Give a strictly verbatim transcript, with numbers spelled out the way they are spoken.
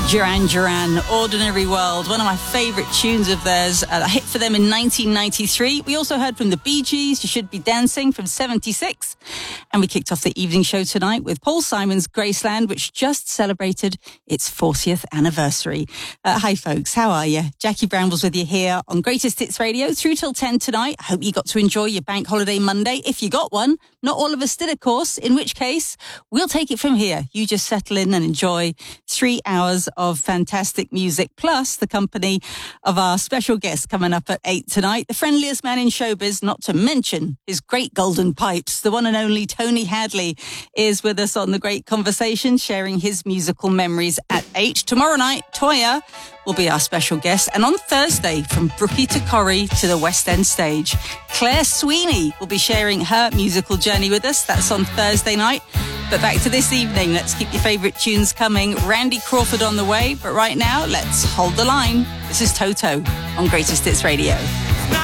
Duran Duran, Ordinary World, one of my favourite tunes of theirs, a hit for them in nineteen ninety-three. We also heard from the Bee Gees, You Should Be Dancing from seventy-six. And we kicked off the evening show tonight with Paul Simon's Graceland, which just celebrated its fortieth anniversary. Uh, hi folks, how are you? Jackie Brambles with you here on Greatest Hits Radio through till ten tonight. I hope you got to enjoy your bank holiday Monday. If you got one, not all of us did, of course, in which case we'll take it from here. You just settle in and enjoy three hours of fantastic music, plus the company of our special guest coming up at eight tonight, the friendliest man in showbiz, not to mention his great golden pipes. The one and only Tony Hadley is with us on The Great Conversation, sharing his musical memories at eight. Tomorrow night, Toya will be our special guest. And on Thursday, from Brookie to Corrie to the West End stage, Claire Sweeney will be sharing her musical journey with us. That's on Thursday night. But back to this evening, let's keep your favourite tunes coming. Randy Crawford on the way, but right now, let's hold the line. This is Toto on Greatest Hits Radio.